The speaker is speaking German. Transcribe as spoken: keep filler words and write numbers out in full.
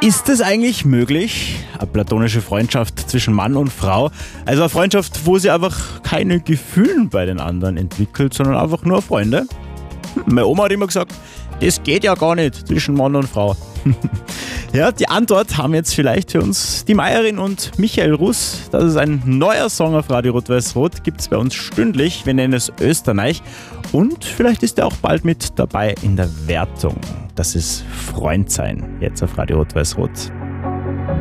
Ist es eigentlich möglich, eine platonische Freundschaft zwischen Mann und Frau? Also eine Freundschaft, wo sie einfach keine Gefühle bei den anderen entwickelt, sondern einfach nur Freunde? Hm, meine Oma hat immer gesagt, das geht ja gar nicht zwischen Mann und Frau. Ja, die Antwort haben jetzt vielleicht für uns die Meierin und Michael Russ. Das ist ein neuer Song auf Radio Rot-Weiß-Rot, gibt es bei uns stündlich. Wir nennen es Österreich. Und vielleicht ist er auch bald mit dabei in der Wertung. Das ist Freund sein, jetzt auf Radio Rot-Weiß-Rot.